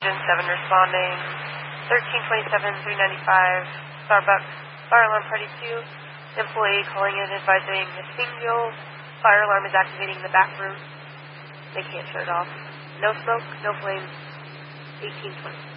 Engine 7 responding. 1327, 395, Starbucks, fire alarm party 2. Employee calling in advising Miss Bingo. Fire alarm is activating the back room. They can't shut it off. No smoke, no flames. 1820.